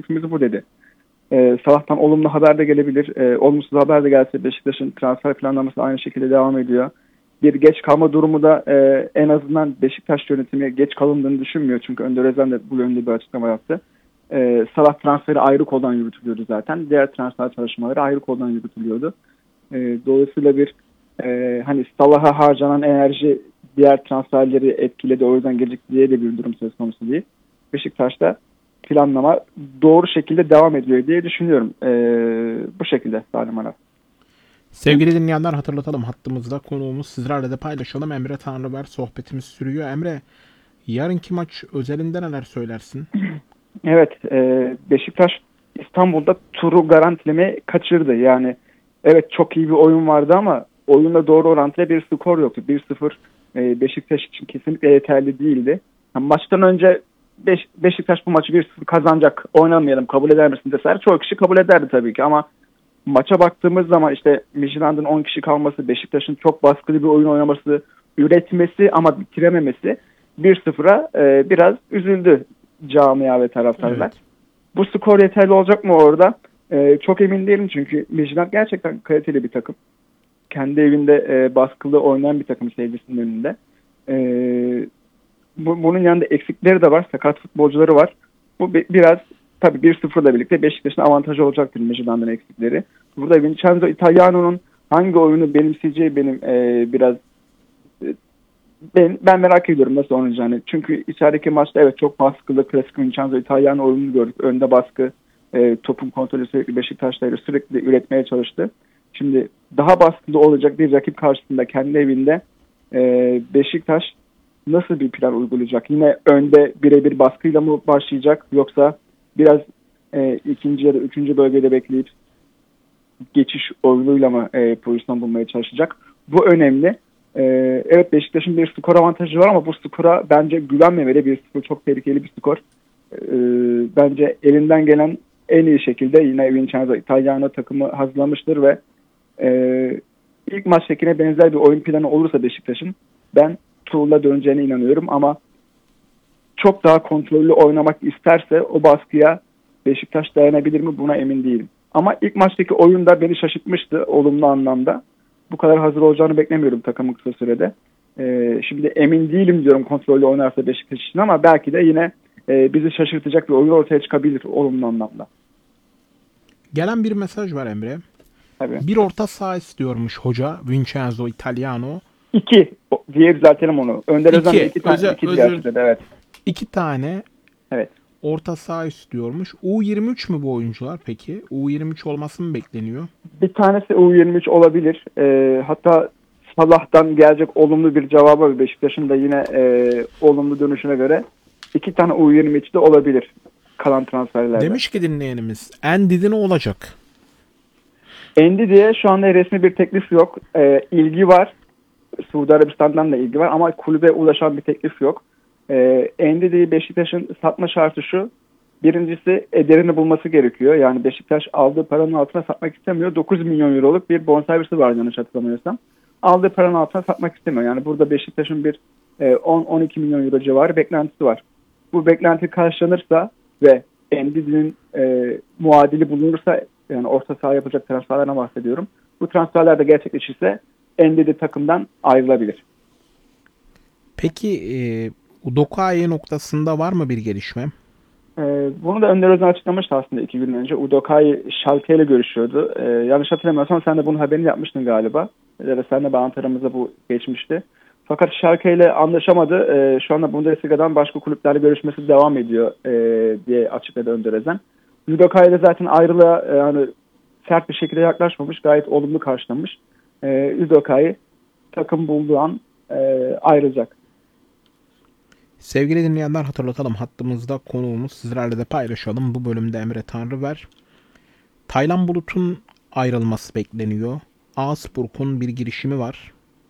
teklifimiz bu dedi. Salah'tan olumlu haber de gelebilir. Olumsuz haber de gelse Beşiktaş'ın transfer planlaması aynı şekilde devam ediyor. Bir geç kalma durumu da en azından Beşiktaş yönetimi geç kalındığını düşünmüyor. Çünkü Önder Özen de bu yönde bir açıklama yaptı. Salah transferi ayrı koldan yürütülüyordu zaten. Diğer transfer çalışmaları ayrı koldan yürütülüyordu. Dolayısıyla bir hani Salah'a harcanan enerji diğer transferleri etkiledi. O yüzden gecikti diye de bir durum söz konusu değil. Beşiktaş'ta planlama doğru şekilde devam ediyor diye düşünüyorum. Bu şekilde Salim Aras. Sevgili dinleyenler, hatırlatalım, hattımızda konuğumuz, sizlerle de paylaşalım. Emre Tanrıver, sohbetimiz sürüyor. Emre, yarınki maç özelinde neler söylersin? Evet, Beşiktaş İstanbul'da turu garantilemeyi kaçırdı. Yani evet, çok iyi bir oyun vardı ama oyunla doğru orantılı bir skor yoktu. 1-0 Beşiktaş için kesinlikle yeterli değildi. Yani maçtan önce Beşiktaş bu maçı 1-0 kazanacak, oynamayalım, kabul eder misin deseler çoğu kişi kabul ederdi tabii ki, ama maça baktığımız zaman işte Midtjylland'ın 10 kişi kalması, Beşiktaş'ın çok baskılı bir oyun oynaması, üretmesi ama bitirememesi 1-0'a biraz üzüldü camia ve taraftarlar. Evet. Bu skor yeterli olacak mı orada? Çok emin değilim, çünkü Midtjylland gerçekten kaliteli bir takım. Kendi evinde baskılı oynayan bir takım seyircisinin önünde. Bunun yanında eksikleri de var. Sakat futbolcuları var. Bu biraz tabii 1-0'la birlikte Beşiktaş'ın avantajı olacaktır Midtjylland'ın eksikleri. Burada Vincenzo Italiano'nun hangi oyunu benimseyeceği benim biraz ben merak ediyorum nasıl oynayacağını. Çünkü içerideki maçta evet çok baskılı, klasik Vincenzo Italiano oyununu gördük. Önde baskı, topun kontrolü sürekli Beşiktaş'tayla sürekli üretmeye çalıştı. Şimdi daha baskılı olacak bir rakip karşısında kendi evinde Beşiktaş nasıl bir plan uygulayacak? Yine önde birebir baskıyla mı başlayacak, yoksa biraz ikinci ya da üçüncü bölgede bekleyip geçiş oyunuyla mı pozisyon bulmaya çalışacak? Bu önemli. Evet, Beşiktaş'ın bir skor avantajı var ama bu skora bence güvenmemeli. 1-0 çok tehlikeli bir skor. Bence elinden gelen en iyi şekilde yine Vincenzo Italiano takımı hazırlamıştır ve ilk maçtakine benzer bir oyun planı olursa Beşiktaş'ın, ben Tuğla döneceğine inanıyorum, ama çok daha kontrollü oynamak isterse o baskıya Beşiktaş dayanabilir mi, buna emin değilim. Ama ilk maçtaki oyun da beni şaşırtmıştı olumlu anlamda. Bu kadar hazır olacağını beklemiyorum takımın kısa sürede. Şimdi emin değilim diyorum kontrollü oynarsa Beşiktaş için, ama belki de yine bizi şaşırtacak bir oyun ortaya çıkabilir olumlu anlamda. Gelen bir mesaj var Emre. Tabii. Bir orta saha istiyormuş hoca Vincenzo Italiano. 2 diye düzeltelim onu. Önder Özen de 2 tane diye, evet. 2 tane Evet. orta saha istiyormuş. U23 mü bu oyuncular peki? U23 olması mı bekleniyor? Bir tanesi U23 olabilir. Hatta Salah'tan gelecek olumlu bir cevaba, Beşiktaş'ın da yine olumlu dönüşüne göre 2 tane U23 de olabilir kalan transferlerde. Demiş ki dinleyenimiz, Endidi ne olacak? Endi diye şu anda resmi bir teklif yok. İlgi var. Suudi Arabistan'dan da ilgi var ama kulübe ulaşan bir teklif yok. Endidi'yi Beşiktaş'ın satma şartı şu. Birincisi ederini bulması gerekiyor. Yani Beşiktaş aldığı paranın altına satmak istemiyor. 9 milyon euroluk bir bonservisi var yanlış hatırlamıyorsam. Aldığı paranın altına satmak istemiyor. Yani burada Beşiktaş'ın bir 10-12 milyon euro civarı beklentisi var. Bu beklenti karşılanırsa ve Endidi'nin muadili bulunursa, yani orta saha yapacak transferlerden bahsediyorum. Bu transferler de gerçekleşirse Endidi takımdan ayrılabilir. Peki Udokai noktasında var mı bir gelişme? Bunu da Önder Özen açıklamıştı aslında 2 gün önce. Udokai Schalke ile görüşüyordu. Yanlış hatırlamıyorsam sen de bunun haberini yapmıştın galiba. Ya da sen de aramızda bu geçmişti. Fakat Schalke ile anlaşamadı. Şu anda Bundesliga'dan başka kulüplerle görüşmesi devam ediyor diye açıkladı Önder Özen. Udokai ile zaten ayrılığa yani sert bir şekilde yaklaşmamış. Gayet olumlu karşılamış. Udokai takım bulduğu an ayrılacak. Sevgili dinleyenler, hatırlatalım, hattımızda konuğumuz, sizlerle de paylaşalım. Bu bölümde Emre Tanrıver. Taylan Bulut'un ayrılması bekleniyor. Augsburg'un bir girişimi var.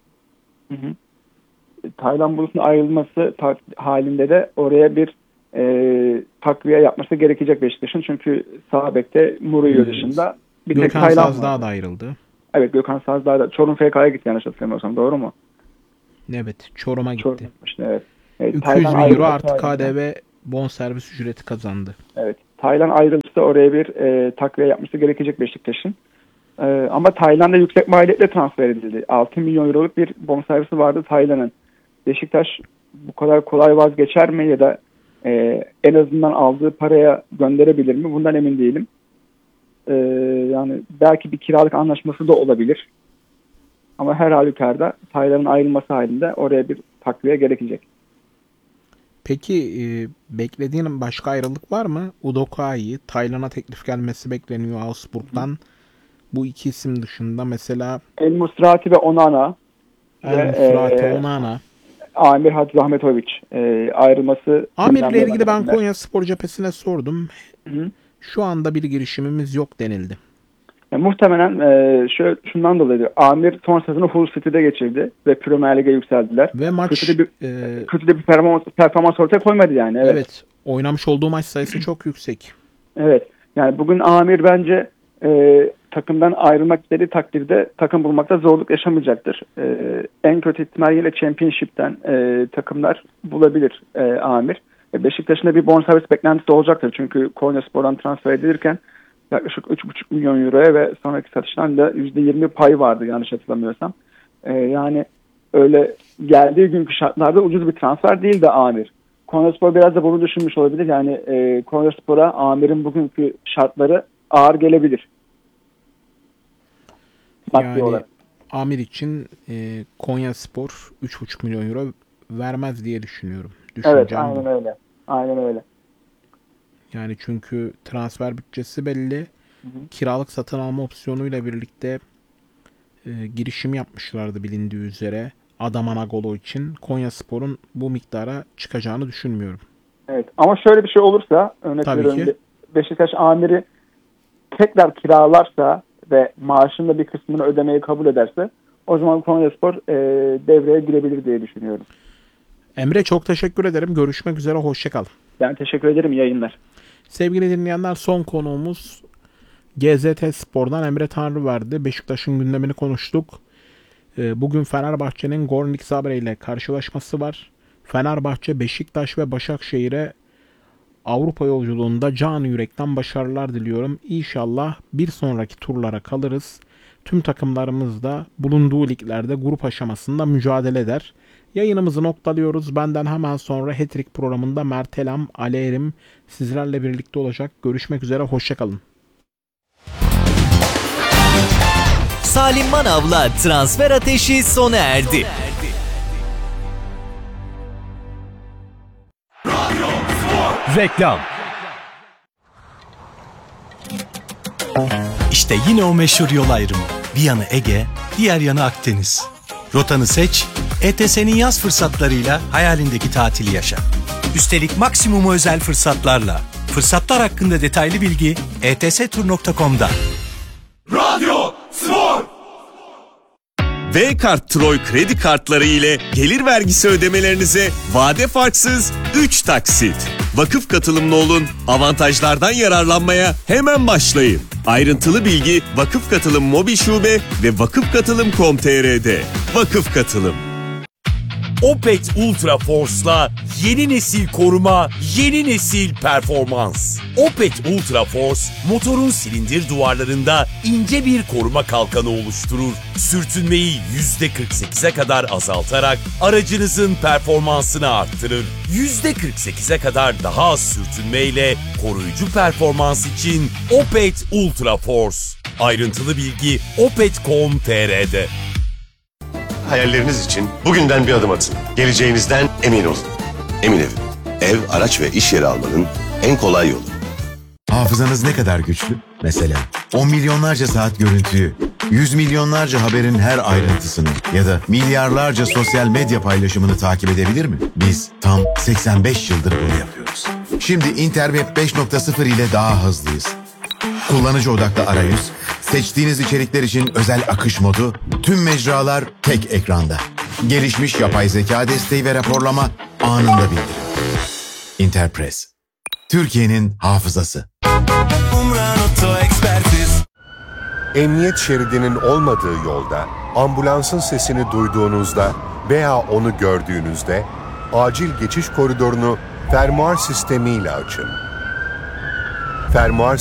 Taylan Bulut'un ayrılması halinde de oraya bir takviye yapması gerekecek Beşiktaş'ın. Çünkü sağ bekte Murillo dışında bir tek Gökhan Taylan Sazdağ var. da ayrıldı. Evet, Gökhan Sazdağ da Çorum FK'ya gitti yanlış hatırlamıyorsam, doğru mu? Evet, Çorum'a gitti. Çorum işte, evet. 200 bin euro artı KDV bonservis ücreti kazandı. Evet. Taylan ayrılırsa oraya bir takviye yapması gerekecek Beşiktaş'ın. Ama Taylan da yüksek maliyetle transfer edildi. 6 milyon euroluk bir bonservisi vardı Taylan'ın. Beşiktaş bu kadar kolay vazgeçer mi ya da en azından aldığı paraya gönderebilir mi? Bundan emin değilim. Yani belki bir kiralık anlaşması da olabilir. Ama her halükarda Taylan'ın ayrılması halinde oraya bir takviye gerekecek. Peki beklediğin başka ayrılık var mı? Udokai, Taylan'a teklif gelmesi bekleniyor Augsburg'dan. Bu iki isim dışında mesela El Musrati ve Onana Onana. Amir Hadzahmetovic ayrılması. Amir'le ilgili ben Konyaspor cephesine sordum. Hı. Şu anda bir girişimimiz yok denildi. Muhtemelen şundan dolayı Amir son sezonu Hull City'de geçirdi ve Premier Lig'e yükseldiler. Ve maç kötü de bir performans ortaya koymadı yani. Evet. Oynamış olduğu maç sayısı çok yüksek. Evet. Yani bugün Amir bence takımdan ayrılmak istediği takdirde takım bulmakta zorluk yaşamayacaktır. En kötü ihtimal yine Championship'ten takımlar bulabilir Amir. Beşiktaş'ın da bir bonservis beklentisi olacaktır. Çünkü Konyaspor'dan transfer edilirken yaklaşık 3,5 milyon euroya ve sonraki satıştan da %20 pay vardı yanlış hatırlamıyorsam. Yani öyle geldiği günkü şartlarda ucuz bir transfer değil de Amir. Konyaspor biraz da bunu düşünmüş olabilir. Yani Konyaspor'a Amir'in bugünkü şartları ağır gelebilir. Yani Amir için Konyaspor 3,5 milyon euro vermez diye düşünüyorum. Evet, aynen öyle. Aynen öyle. Yani çünkü transfer bütçesi belli. Hı hı. Kiralık satın alma opsiyonuyla birlikte girişim yapmışlardı bilindiği üzere. Adam Anagolo için Konyaspor'un bu miktara çıkacağını düşünmüyorum. Evet, ama şöyle bir şey olursa örnek veriyorum, Beşiktaş Amir'i tekrar kiralarsa ve maaşının da bir kısmını ödemeyi kabul ederse o zaman Konyaspor devreye girebilir diye düşünüyorum. Emre çok teşekkür ederim. Görüşmek üzere. Hoşça kal. Ben teşekkür ederim. İyi yayınlar. Sevgili dinleyenler, son konuğumuz GZT Spor'dan Emre Tanrıverdi. Beşiktaş'ın gündemini konuştuk. Bugün Fenerbahçe'nin Gornik Zabre ile karşılaşması var. Fenerbahçe, Beşiktaş ve Başakşehir'e Avrupa yolculuğunda canı yürekten başarılar diliyorum. İnşallah bir sonraki turlara kalırız. Tüm takımlarımız da bulunduğu liglerde grup aşamasında mücadele eder. Yayınımızı noktalıyoruz. Benden hemen sonra Hat-Trick programında Mert Elam, Ali Erim sizlerle birlikte olacak. Görüşmek üzere. Hoşçakalın. Salim Manav'la Transfer Ateşi sona erdi. Reklam. İşte yine o meşhur yol ayrımı. Bir yanı Ege, diğer yanı Akdeniz. Rotanı seç, ETS'nin yaz fırsatlarıyla hayalindeki tatili yaşa. Üstelik maksimum özel fırsatlarla. Fırsatlar hakkında detaylı bilgi etstur.com'da. Radyo Spor. V-Kart Troy kredi kartları ile gelir vergisi ödemelerinize vade farksız 3 taksit. Vakıf katılımlı olun, avantajlardan yararlanmaya hemen başlayın. Ayrıntılı bilgi Vakıf Katılım Mobil Şube ve vakıfkatılım.com.tr'de. Vakıf Katılım. Opet Ultra Force'la yeni nesil koruma, yeni nesil performans. Opet Ultra Force, motorun silindir duvarlarında ince bir koruma kalkanı oluşturur. Sürtünmeyi %48'e kadar azaltarak aracınızın performansını arttırır. %48'e kadar daha az sürtünmeyle koruyucu performans için Opet Ultra Force. Ayrıntılı bilgi opet.com.tr'de. Hayalleriniz için bugünden bir adım atın. Geleceğinizden emin olun. Emin Ev. Ev, araç ve iş yeri almanın en kolay yolu. Hafızanız ne kadar güçlü? Mesela 10 milyonlarca saat görüntüyü, 100 milyonlarca haberin her ayrıntısını ya da milyarlarca sosyal medya paylaşımını takip edebilir mi? Biz tam 85 yıldır bunu yapıyoruz. Şimdi Interweb 5.0 ile daha hızlıyız. Kullanıcı odaklı arayüz, seçtiğiniz içerikler için özel akış modu, tüm mecralar tek ekranda. Gelişmiş yapay zeka desteği ve raporlama anında bildirim. Interpress. Türkiye'nin hafızası. Emniyet şeridinin olmadığı yolda, ambulansın sesini duyduğunuzda veya onu gördüğünüzde acil geçiş koridorunu fermuar sistemiyle açın. fermuar